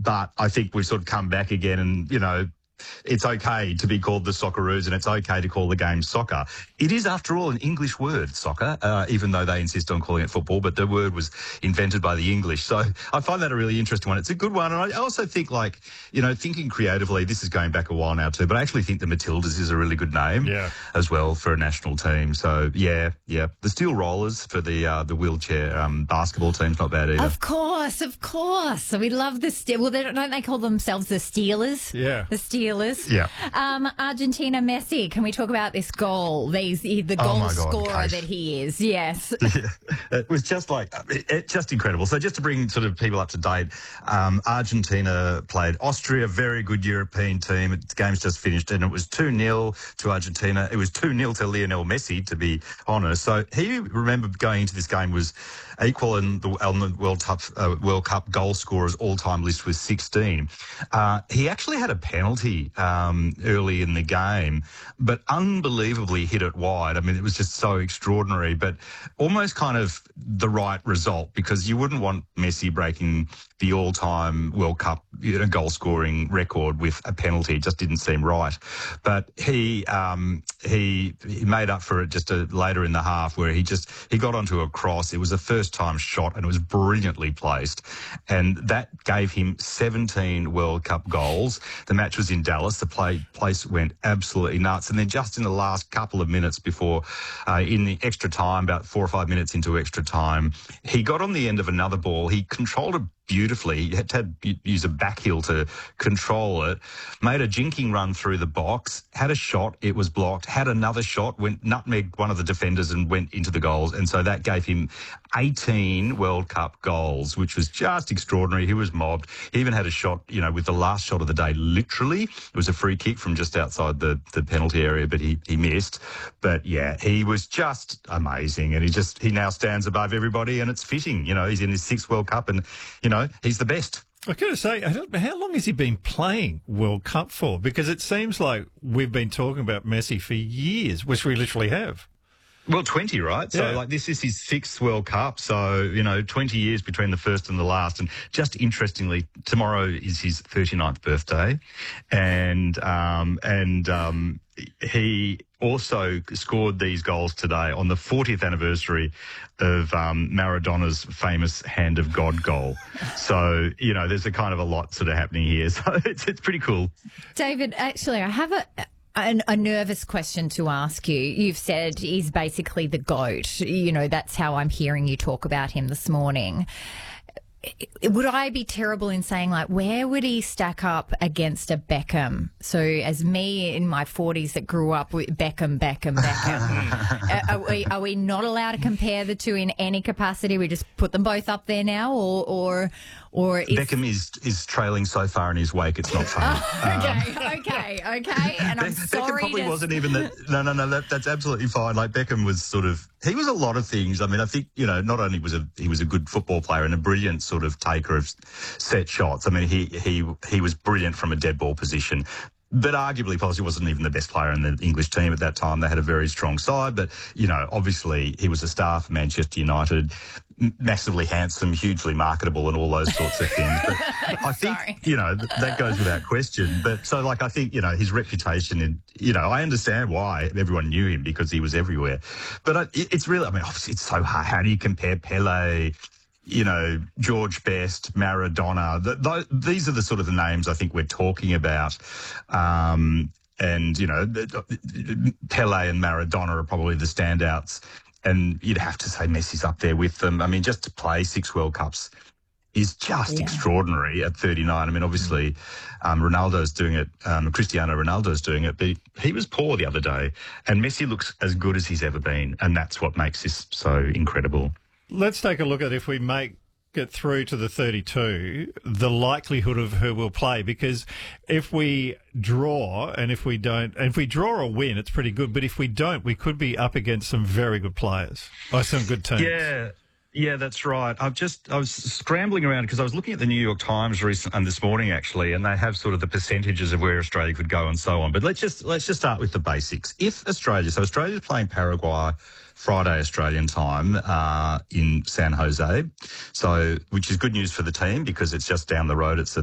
But I think we've sort of come back again and, it's okay to be called the Socceroos and it's okay to call the game soccer. It is, after all, an English word, soccer, even though they insist on calling it football, but the word was invented by the English. So I find that a really interesting one. It's a good one. And I also think, thinking creatively, this is going back a while now too, but I actually think the Matildas is a really good name as well for a national team. So, yeah. The Steel Rollers for the wheelchair basketball team's not bad either. Of course. So we love the Steel. Well, don't they call themselves the Steelers? Yeah. The Steelers. Yeah. Argentina, Messi. Can we talk about this goal? The goal scorer that he is. Yes. It was just just incredible. So just to bring sort of people up to date, Argentina played Austria, very good European team. The game's just finished, and it was 2-0 to Argentina. It was 2-0 to Lionel Messi, to be honest. So he, remember, going into this game was equal on the World Cup goal scorers all-time list with 16. He actually had a penalty early in the game, but unbelievably hit it wide. I mean, it was just so extraordinary, but almost kind of the right result, because you wouldn't want Messi breaking the all-time World Cup goal scoring record with a penalty. It just didn't seem right. But he made up for it just later in the half, where he got onto a cross. It was a first-time shot, and it was brilliantly placed. And that gave him 17 World Cup goals. The match was in Dallas. The place went absolutely nuts. And then just in the last couple of minutes before, in the extra time, about 4 or 5 minutes into extra time, he got on the end of another ball. He controlled it beautifully. He had to use a back heel to control it, made a jinking run through the box, had a shot, it was blocked, had another shot, went nutmegged one of the defenders and went into the goals. And so that gave him 18 World Cup goals, which was just extraordinary. He was mobbed. He even had a shot, with the last shot of the day, literally. It was a free kick from just outside the penalty area, but he missed. But yeah, he was just amazing. And he now stands above everybody, and it's fitting. He's in his 6th World Cup, and, he's the best. I've got to say, how long has he been playing World Cup for? Because it seems like we've been talking about Messi for years, which we literally have. Well, 20, right? Yeah. So, this is his 6th World Cup. So, 20 years between the first and the last. And just interestingly, tomorrow is his 39th birthday. And he also scored these goals today on the 40th anniversary of Maradona's famous Hand of God goal. So, there's a kind of a lot sort of happening here. So it's pretty cool. David, actually, I have a nervous question to ask you. You've said he's basically the GOAT. That's how I'm hearing you talk about him this morning. Would I be terrible in saying, where would he stack up against a Beckham? So as me in my 40s that grew up with Beckham. Are we not allowed to compare the two in any capacity? We just put them both up there now, or Beckham is trailing so far in his wake, it's not funny. Okay. And I'm sorry. Beckham probably wasn't even that. No. That's absolutely fine. Beckham was he was a lot of things. I mean, I think not only was he was a good football player and a brilliant sort of taker of set shots. I mean, he was brilliant from a dead ball position. But arguably, possibly wasn't even the best player in the English team at that time. They had a very strong side. But, obviously he was a star for Manchester United, massively handsome, hugely marketable and all those sorts of things. But I think, that goes without question. But so, I think, his reputation, and, I understand why everyone knew him, because he was everywhere. But it's really, obviously it's so hard. How do you compare Pele, George Best, Maradona? These are the sort of the names I think we're talking about. And, Pele and Maradona are probably the standouts. And you'd have to say Messi's up there with them. I mean, just to play 6 World Cups is just extraordinary at 39. I mean, obviously, Ronaldo's doing it. Cristiano Ronaldo's doing it. But he was poor the other day. And Messi looks as good as he's ever been. And that's what makes this so incredible. Let's take a look at, if we make it through to the 32, the likelihood of who will play. Because if we draw, and if we draw or win, it's pretty good. But if we don't, we could be up against some very good players, or some good teams. Yeah, that's right. I was scrambling around because I was looking at the New York Times this morning, actually, and they have sort of the percentages of where Australia could go and so on. But let's just start with the basics. If Australia's playing Paraguay Friday Australian time in San Jose, which is good news for the team because it's just down the road. It's